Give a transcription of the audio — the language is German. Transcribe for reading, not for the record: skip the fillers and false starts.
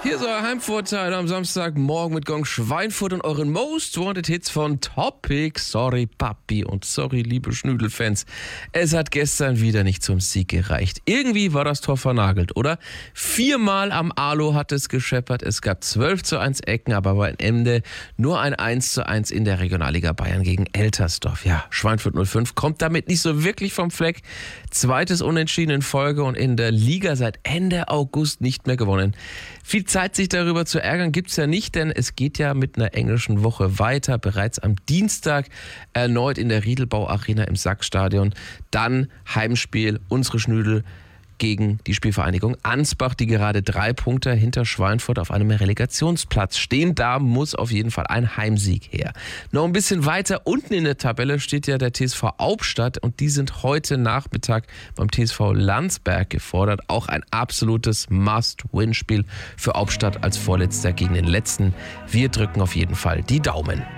Hier ist euer Heimvorteil am Samstagmorgen mit Gong Schweinfurt und euren Most Wanted Hits von Topic. Sorry Papi und sorry liebe Schnüdelfans. Es hat gestern wieder nicht zum Sieg gereicht. Irgendwie war das Tor vernagelt, oder? 4-mal am Alu hat es gescheppert. Es gab 12:1 Ecken, aber am Ende nur ein 1:1 in der Regionalliga Bayern gegen Eltersdorf. Ja, Schweinfurt 05 kommt damit nicht so wirklich vom Fleck. Zweites Unentschieden in Folge und in der Liga seit Ende August nicht mehr gewonnen. Viel Zeit, sich darüber zu ärgern, gibt's ja nicht, denn es geht ja mit einer englischen Woche weiter. Bereits am Dienstag erneut in der Riedelbau Arena im Sachsstadion. Dann Heimspiel, unsere Schnüdel gegen die Spielvereinigung Ansbach, die gerade 3 Punkte hinter Schweinfurt auf einem Relegationsplatz stehen. Da muss auf jeden Fall ein Heimsieg her. Noch ein bisschen weiter unten in der Tabelle steht ja der TSV Hauptstadt und die sind heute Nachmittag beim TSV Landsberg gefordert. Auch ein absolutes Must-Win-Spiel für Hauptstadt als Vorletzter gegen den Letzten. Wir drücken auf jeden Fall die Daumen.